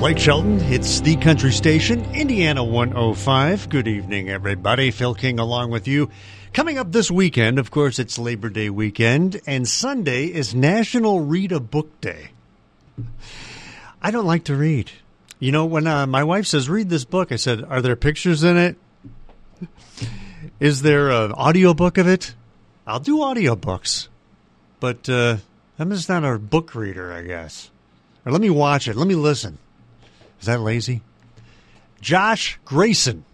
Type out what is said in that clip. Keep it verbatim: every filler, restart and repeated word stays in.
Blake Shelton, it's the country station, Indiana one oh five. Good evening, everybody. Phil King along with you. Coming up this weekend, of course, it's Labor Day weekend, and Sunday is National Read a Book Day. I don't like to read. You know, when uh, my wife says, read this book, I said, are there pictures in it? Is there an audiobook of it? I'll do audiobooks, but uh, I'm just not a book reader, I guess. Or let me watch it. Let me listen. Is that lazy? Josh Grayson